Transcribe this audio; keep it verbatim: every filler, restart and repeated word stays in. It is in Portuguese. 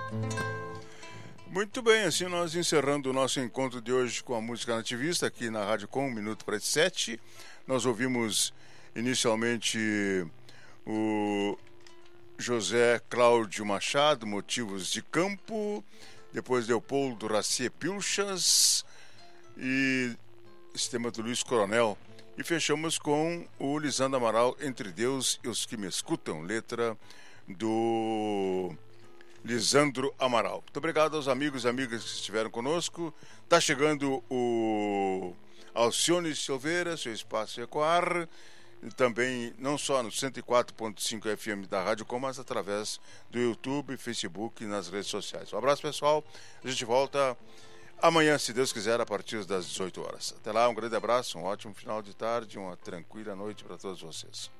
Muito bem, assim nós encerrando o nosso encontro de hoje com a música nativista aqui na Rádio Com, um minuto para as sete. Nós ouvimos inicialmente o José Cláudio Machado, Motivos de Campo, depois Leopoldo Racier Pilchas e Sistema do Luiz Coronel. E fechamos com o Lisandro Amaral, Entre Deus e os que me escutam, letra do Lisandro Amaral. Muito obrigado aos amigos e amigas que estiveram conosco. Está chegando o Alcione Silveira, seu espaço Ecoar, e também não só no cento e quatro ponto cinco F M da Rádio Com, mas através do YouTube, Facebook e nas redes sociais. Um abraço, pessoal. A gente volta amanhã, se Deus quiser, a partir das dezoito horas. Até lá, um grande abraço, um ótimo final de tarde, uma tranquila noite para todos vocês.